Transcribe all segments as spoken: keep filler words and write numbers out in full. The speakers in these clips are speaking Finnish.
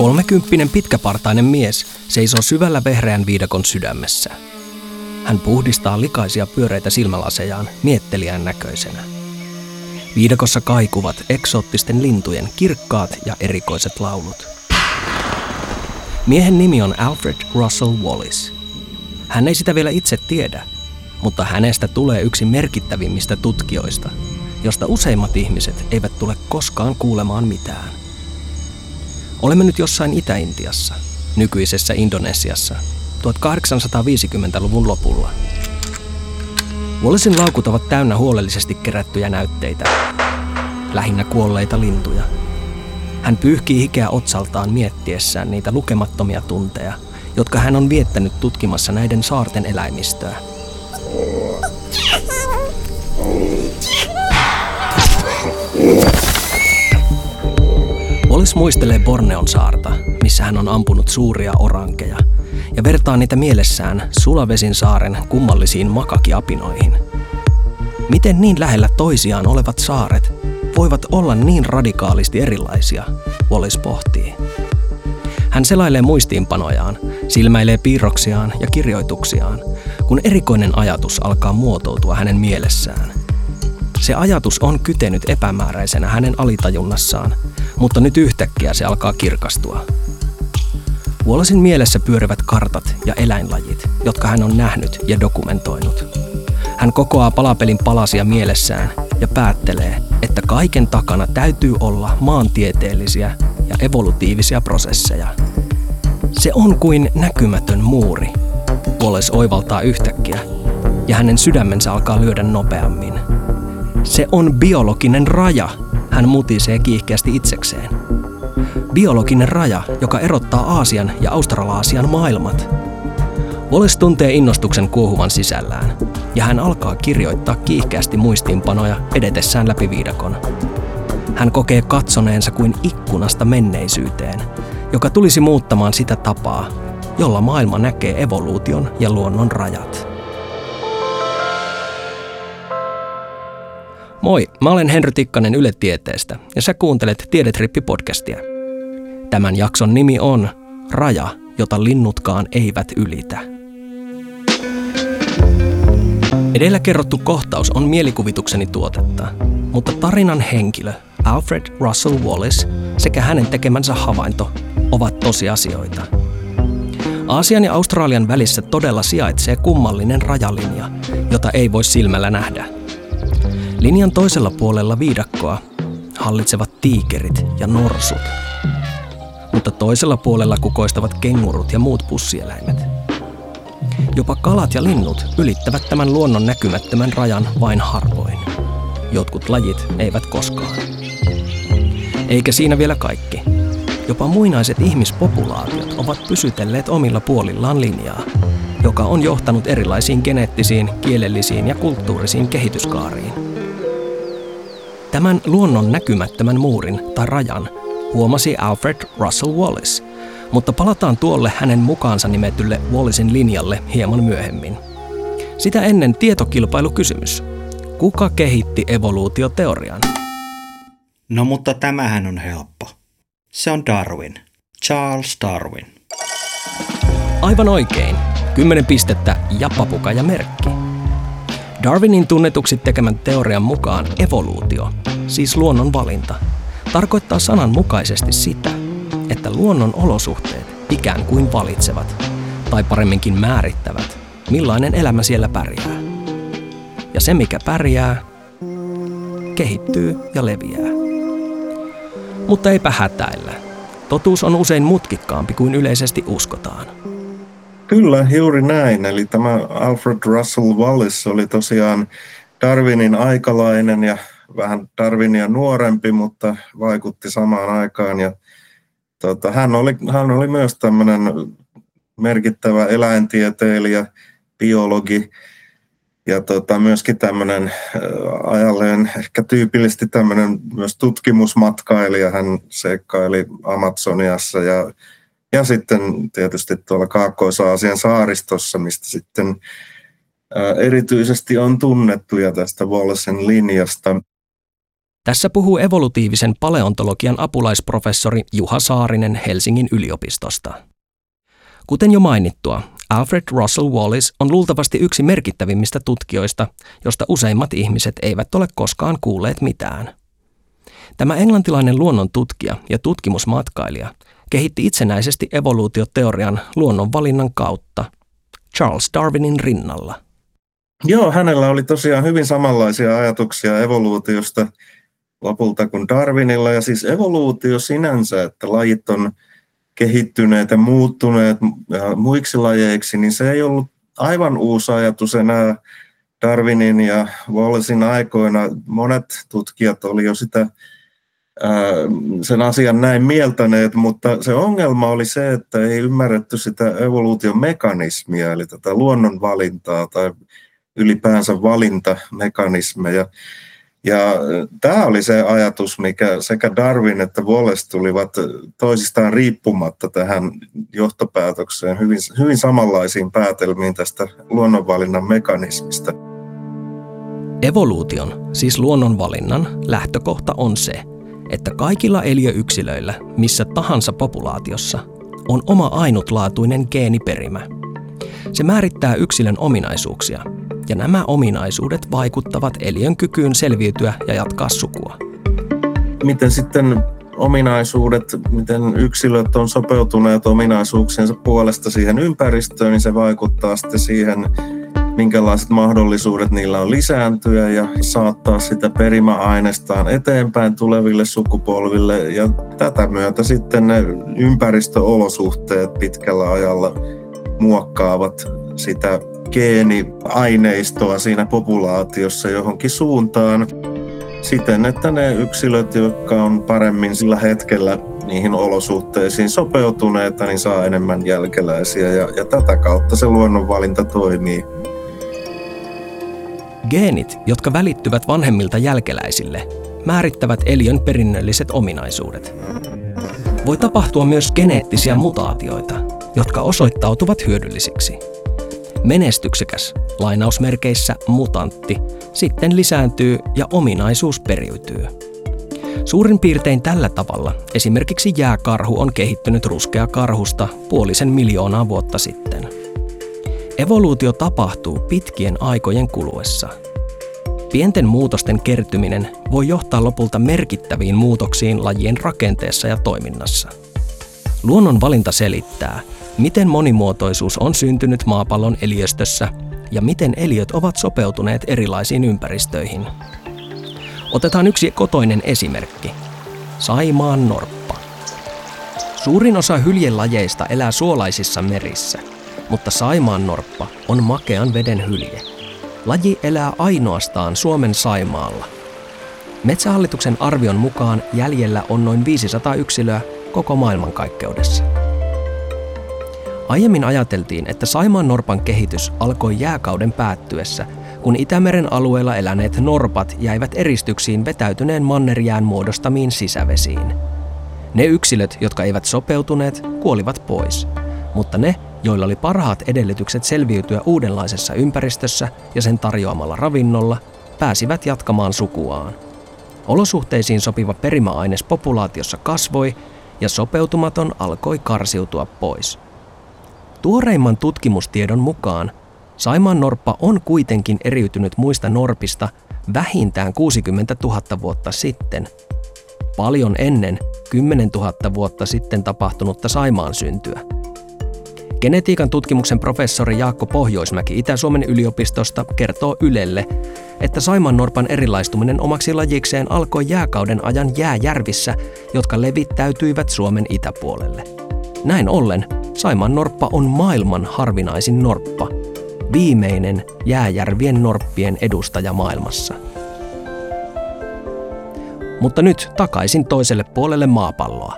Kolmekymppinen pitkäpartainen mies seisoo syvällä vehreän viidakon sydämessä. Hän puhdistaa likaisia pyöreitä silmälasejaan miettelijän näköisenä. Viidakossa kaikuvat eksoottisten lintujen kirkkaat ja erikoiset laulut. Miehen nimi on Alfred Russel Wallace. Hän ei sitä vielä itse tiedä, mutta hänestä tulee yksi merkittävimmistä tutkijoista, josta useimmat ihmiset eivät tule koskaan kuulemaan mitään. Olemme nyt jossain Itä-Intiassa, nykyisessä Indonesiassa, tuhatkahdeksansataaviisikymmentäluvun lopulla. Wallacen laukut ovat täynnä huolellisesti kerättyjä näytteitä, lähinnä kuolleita lintuja. Hän pyyhkii hikeä otsaltaan miettiessään niitä lukemattomia tunteja, jotka hän on viettänyt tutkimassa näiden saarten eläimistöä. Wallace muistelee Borneon saarta, missä hän on ampunut suuria orankeja, ja vertaa niitä mielessään Sulavesin saaren kummallisiin makakiapinoihin. Miten niin lähellä toisiaan olevat saaret voivat olla niin radikaalisti erilaisia, Wallace pohtii. Hän selailee muistiinpanojaan, silmäilee piirroksiaan ja kirjoituksiaan, kun erikoinen ajatus alkaa muotoutua hänen mielessään. Se ajatus on kytenyt epämääräisenä hänen alitajunnassaan, mutta nyt yhtäkkiä se alkaa kirkastua. Wallacen mielessä pyörivät kartat ja eläinlajit, jotka hän on nähnyt ja dokumentoinut. Hän kokoaa palapelin palasia mielessään ja päättelee, että kaiken takana täytyy olla maantieteellisiä ja evolutiivisia prosesseja. Se on kuin näkymätön muuri. Wallace oivaltaa yhtäkkiä, ja hänen sydämensä alkaa lyödä nopeammin. Se on biologinen raja, hän mutisee kiihkeästi itsekseen. Biologinen raja, joka erottaa Aasian ja Australaasian maailmat. Wallace tuntee innostuksen kuohuvan sisällään, ja hän alkaa kirjoittaa kiihkeästi muistiinpanoja edetessään läpi viidakon. Hän kokee katsoneensa kuin ikkunasta menneisyyteen, joka tulisi muuttamaan sitä tapaa, jolla maailma näkee evoluution ja luonnon rajat. Moi, mä olen Henry Tikkanen Yle Tieteestä, ja sä kuuntelet Tiedetrippi-podcastia. Tämän jakson nimi on Raja, jota linnutkaan eivät ylitä. Edellä kerrottu kohtaus on mielikuvitukseni tuotetta, mutta tarinan henkilö Alfred Russel Wallace sekä hänen tekemänsä havainto ovat tosiasioita. Aasian ja Australian välissä todella sijaitsee kummallinen rajalinja, jota ei voi silmällä nähdä. Linjan toisella puolella viidakkoa hallitsevat tiikerit ja norsut, mutta toisella puolella kukoistavat kengurut ja muut pussieläimet. Jopa kalat ja linnut ylittävät tämän luonnon näkymättömän rajan vain harvoin. Jotkut lajit eivät koskaan. Eikä siinä vielä kaikki. Jopa muinaiset ihmispopulaatiot ovat pysytelleet omilla puolillaan linjaa, joka on johtanut erilaisiin geneettisiin, kielellisiin ja kulttuurisiin kehityskaariin. Tämän luonnon näkymättömän muurin tai rajan huomasi Alfred Russel Wallace, mutta palataan tuolle hänen mukaansa nimetylle Wallacen linjalle hieman myöhemmin. Sitä ennen tietokilpailukysymys. Kuka kehitti evoluutioteorian? No mutta tämähän on helppo. Se on Darwin. Charles Darwin. Aivan oikein. Kymmenen pistettä ja papuka ja merkki. Darwinin tunnetuksi tekemän teorian mukaan evoluutio, siis luonnon valinta, tarkoittaa sananmukaisesti sitä, että luonnon olosuhteet ikään kuin valitsevat, tai paremminkin määrittävät, millainen elämä siellä pärjää. Ja se, mikä pärjää, kehittyy ja leviää. Mutta eipä hätäillä. Totuus on usein mutkikkaampi kuin yleisesti uskotaan. Kyllä, juuri näin. Eli tämä Alfred Russel Wallace oli tosiaan Darwinin aikalainen ja vähän Darwinia nuorempi, mutta vaikutti samaan aikaan. Ja, tota, hän, oli, hän oli myös tämmöinen merkittävä eläintieteilijä, biologi ja tota, myöskin tämmöinen äh, ajalleen ehkä tyypillisesti tämmöinen myös tutkimusmatkailija. Hän seikkaili Amazoniassa ja Ja sitten tietysti tuolla Kaakkois-Aasian saaristossa, mistä sitten ää, erityisesti on tunnettuja tästä Wallacen linjasta. Tässä puhuu evolutiivisen paleontologian apulaisprofessori Juha Saarinen Helsingin yliopistosta. Kuten jo mainittua, Alfred Russel Wallace on luultavasti yksi merkittävimmistä tutkijoista, josta useimmat ihmiset eivät ole koskaan kuulleet mitään. Tämä englantilainen luonnontutkija ja tutkimusmatkailija kehitti itsenäisesti evoluutioteorian luonnonvalinnan kautta Charles Darwinin rinnalla. Joo, hänellä oli tosiaan hyvin samanlaisia ajatuksia evoluutiosta lopulta kuin Darwinilla. Ja siis evoluutio sinänsä, että lajit on kehittyneet ja muuttuneet muiksi lajeiksi, niin se ei ollut aivan uusi ajatus enää Darwinin ja Wallacen aikoina. Monet tutkijat oli jo sitä, sen asian näin mieltäneet, mutta se ongelma oli se, että ei ymmärretty sitä evoluution mekanismia, eli tätä luonnonvalintaa tai ylipäänsä valintamekanismeja. Ja tämä oli se ajatus, mikä sekä Darwin että Wallace tulivat toisistaan riippumatta tähän johtopäätökseen, hyvin, hyvin samanlaisiin päätelmiin tästä luonnonvalinnan mekanismista. Evoluution, siis luonnonvalinnan, lähtökohta on se, että kaikilla eliöyksilöillä, missä tahansa populaatiossa, on oma ainutlaatuinen geeniperimä. Se määrittää yksilön ominaisuuksia, ja nämä ominaisuudet vaikuttavat eliön kykyyn selviytyä ja jatkaa sukua. Miten sitten ominaisuudet, miten yksilöt on sopeutuneet ominaisuuksiensa puolesta siihen ympäristöön, niin se vaikuttaa sitten siihen, minkälaiset mahdollisuudet niillä on lisääntyä ja saattaa sitä perimäainestaan eteenpäin tuleville sukupolville. Ja tätä myötä sitten ne ympäristöolosuhteet pitkällä ajalla muokkaavat sitä geeniaineistoa siinä populaatiossa johonkin suuntaan siten, että ne yksilöt, jotka on paremmin sillä hetkellä niihin olosuhteisiin sopeutuneita, niin saa enemmän jälkeläisiä ja, ja tätä kautta se luonnonvalinta toimii. Geenit, jotka välittyvät vanhemmilta jälkeläisille, määrittävät eliön perinnölliset ominaisuudet. Voi tapahtua myös geneettisiä mutaatioita, jotka osoittautuvat hyödyllisiksi. Menestyksekäs, lainausmerkeissä mutantti, sitten lisääntyy ja ominaisuus periytyy. Suurin piirtein tällä tavalla esimerkiksi jääkarhu on kehittynyt ruskeakarhusta puolisen miljoonaa vuotta sitten. Evoluutio tapahtuu pitkien aikojen kuluessa. Pienten muutosten kertyminen voi johtaa lopulta merkittäviin muutoksiin lajien rakenteessa ja toiminnassa. Luonnonvalinta selittää, miten monimuotoisuus on syntynyt maapallon eliöstössä ja miten eliöt ovat sopeutuneet erilaisiin ympäristöihin. Otetaan yksi kotoinen esimerkki. Saimaan norppa. Suurin osa hyljelajeista elää suolaisissa merissä, mutta saimaan norppa on makean veden hylje. Laji elää ainoastaan Suomen Saimaalla. Metsähallituksen arvion mukaan jäljellä on noin viisisataa yksilöä koko maailmankaikkeudessa. Aiemmin ajateltiin, että saimaannorpan kehitys alkoi jääkauden päättyessä, kun Itämeren alueella eläneet norpat jäivät eristyksiin vetäytyneen mannerjään muodostamiin sisävesiin. Ne yksilöt, jotka eivät sopeutuneet, kuolivat pois, mutta ne, joilla oli parhaat edellytykset selviytyä uudenlaisessa ympäristössä ja sen tarjoamalla ravinnolla, pääsivät jatkamaan sukuaan. Olosuhteisiin sopiva perimäaines populaatiossa kasvoi ja sopeutumaton alkoi karsiutua pois. Tuoreimman tutkimustiedon mukaan saimaannorppa on kuitenkin eriytynyt muista norpista vähintään kuusikymmentätuhatta vuotta sitten, paljon ennen kymmenentuhatta vuotta sitten tapahtunutta saimaan syntyä. Genetiikan tutkimuksen professori Jaakko Pohjoismäki Itä-Suomen yliopistosta kertoo Ylelle, että saimaannorpan erilaistuminen omaksi lajikseen alkoi jääkauden ajan jääjärvissä, jotka levittäytyivät Suomen itäpuolelle. Näin ollen saimaannorppa on maailman harvinaisin norppa, viimeinen jääjärvien norppien edustaja maailmassa. Mutta nyt takaisin toiselle puolelle maapalloa.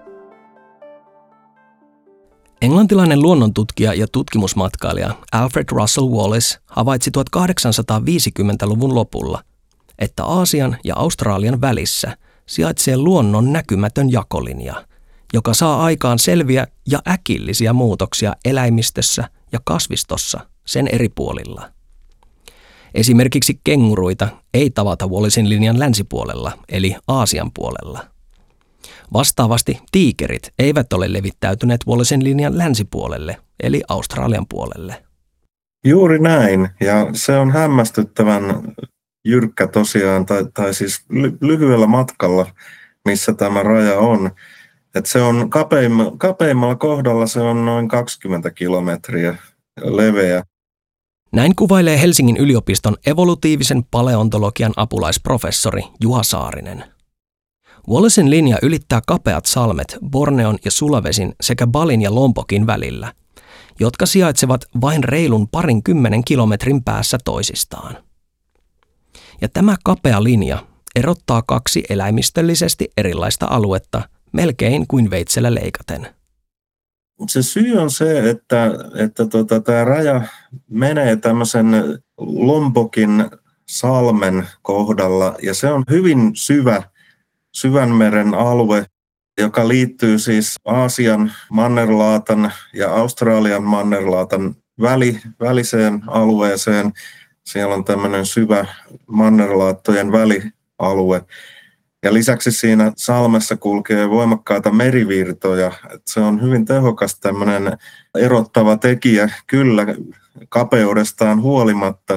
Englantilainen luonnontutkija ja tutkimusmatkailija Alfred Russel Wallace havaitsi tuhatkahdeksansataaviisikymmentäluvun lopulla, että Aasian ja Australian välissä sijaitsee luonnon näkymätön jakolinja, joka saa aikaan selviä ja äkillisiä muutoksia eläimistössä ja kasvistossa sen eri puolilla. Esimerkiksi kenguruita ei tavata Wallacein linjan länsipuolella, eli Aasian puolella. Vastaavasti tiikerit eivät ole levittäytyneet Wallacein linjan länsipuolelle, eli Australian puolelle. Juuri näin, ja se on hämmästyttävän jyrkkä tosiaan, tai, tai siis ly- lyhyellä matkalla, missä tämä raja on. Et se on kapeim- kapeimmalla kohdalla se on noin kaksikymmentä kilometriä leveä. Näin kuvailee Helsingin yliopiston evolutiivisen paleontologian apulaisprofessori Juha Saarinen. Wallacein linja ylittää kapeat salmet Borneon ja Sulavesin sekä Balin ja Lompokin välillä, jotka sijaitsevat vain reilun parin kymmenen kilometrin päässä toisistaan. Ja tämä kapea linja erottaa kaksi eläimistöllisesti erilaista aluetta melkein kuin veitsellä leikaten. Se syy on se, että, että tota, tämä raja menee tämmöisen Lompokin salmen kohdalla, ja se on hyvin syvä, syvänmeren alue, joka liittyy siis Aasian mannerlaatan ja Australian mannerlaatan väli, väliseen alueeseen. Siellä on tämmöinen syvä mannerlaattojen välialue. Ja lisäksi siinä salmessa kulkee voimakkaita merivirtoja. Se on hyvin tehokas tämmöinen erottava tekijä, kyllä kapeudestaan huolimatta.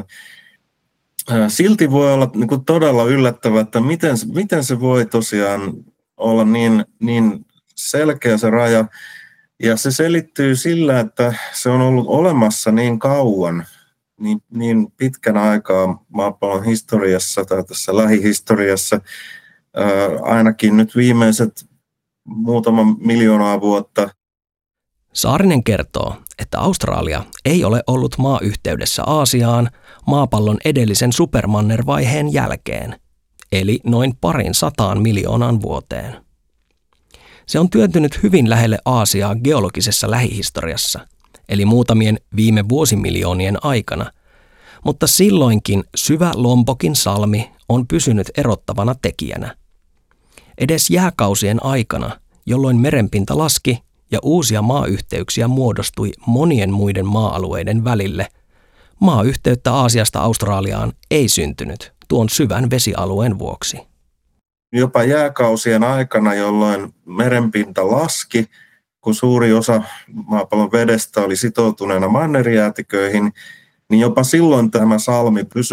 Silti voi olla niin kuin todella yllättävää, että miten, miten se voi tosiaan olla niin, niin selkeä se raja. Ja se selittyy sillä, että se on ollut olemassa niin kauan, niin, niin pitkän aikaa maapallon historiassa tai tässä lähihistoriassa, ää, ainakin nyt viimeiset muutama miljoonaa vuotta. Saarinen kertoo, että Australia ei ole ollut maayhteydessä Aasiaan maapallon edellisen supermannervaiheen jälkeen, eli noin parin sataan miljoonaan vuoteen. Se on työntynyt hyvin lähelle Aasiaa geologisessa lähihistoriassa, eli muutamien viime vuosimiljoonien aikana, mutta silloinkin syvä Lompokin salmi on pysynyt erottavana tekijänä. Edes jääkausien aikana, jolloin merenpinta laski ja uusia maayhteyksiä muodostui monien muiden maa-alueiden välille, maayhteyttä Aasiasta Australiaan ei syntynyt tuon syvän vesialueen vuoksi. Jopa jääkausien aikana, jolloin merenpinta laski, kun suuri osa maapallon vedestä oli sitoutuneena mannerjäätiköihin, niin jopa silloin tämä salmi pysyi